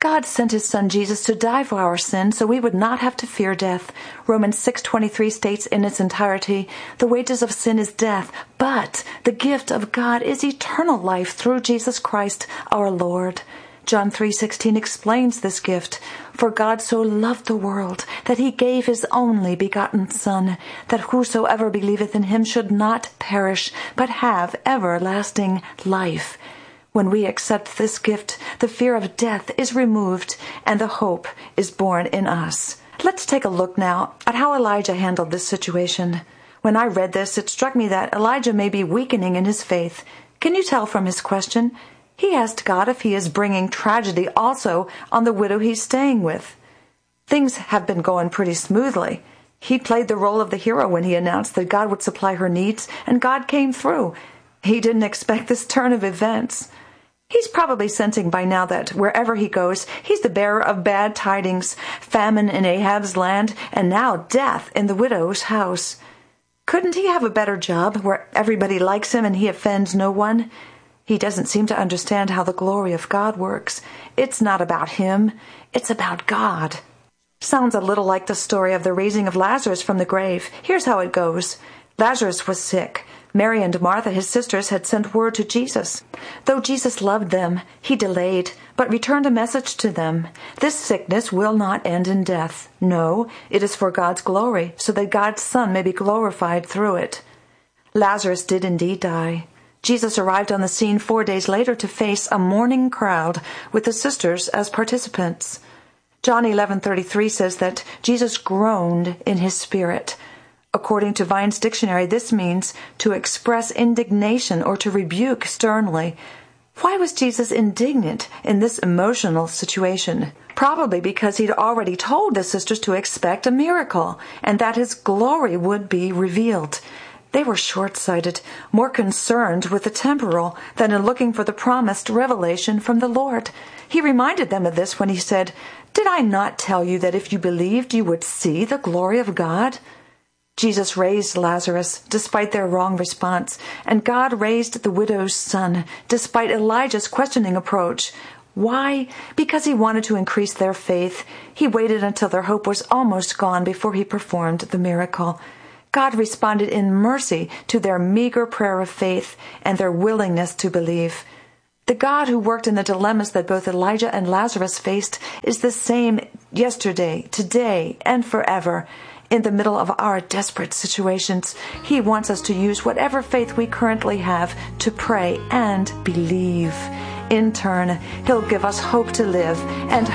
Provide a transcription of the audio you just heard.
God sent his son Jesus to die for our sins so we would not have to fear death. Romans 6:23 states in its entirety, "The wages of sin is death, but the gift of God is eternal life through Jesus Christ our Lord." John 3:16 explains this gift. "For God so loved the world that he gave his only begotten Son, that whosoever believeth in him should not perish, but have everlasting life." When we accept this gift, the fear of death is removed and the hope is born in us. Let's take a look now at how Elijah handled this situation. When I read this, it struck me that Elijah may be weakening in his faith. Can you tell from his question? He asked God if he is bringing tragedy also on the widow he's staying with. Things have been going pretty smoothly. He played the role of the hero when he announced that God would supply her needs, and God came through. He didn't expect this turn of events. He's probably sensing by now that wherever he goes, he's the bearer of bad tidings, famine in Ahab's land, and now death in the widow's house. Couldn't he have a better job where everybody likes him and he offends no one? He doesn't seem to understand how the glory of God works. It's not about him. It's about God. Sounds a little like the story of the raising of Lazarus from the grave. Here's how it goes. Lazarus was sick. Mary and Martha, his sisters, had sent word to Jesus. Though Jesus loved them, he delayed, but returned a message to them. This sickness will not end in death. No, it is for God's glory, so that God's Son may be glorified through it. Lazarus did indeed die. Jesus arrived on the scene 4 days later to face a mourning crowd with the sisters as participants. John 11:33 says that Jesus groaned in his spirit. According to Vine's dictionary, this means to express indignation or to rebuke sternly. Why was Jesus indignant in this emotional situation? Probably because he'd already told the sisters to expect a miracle and that his glory would be revealed. They were short-sighted, more concerned with the temporal than in looking for the promised revelation from the Lord. He reminded them of this when he said, "Did I not tell you that if you believed you would see the glory of God?" Jesus raised Lazarus despite their wrong response, and God raised the widow's son despite Elijah's questioning approach. Why? Because he wanted to increase their faith. He waited until their hope was almost gone before he performed the miracle. God responded in mercy to their meager prayer of faith and their willingness to believe. The God who worked in the dilemmas that both Elijah and Lazarus faced is the same yesterday, today, and forever. In the middle of our desperate situations, he wants us to use whatever faith we currently have to pray and believe. In turn, he'll give us hope to live and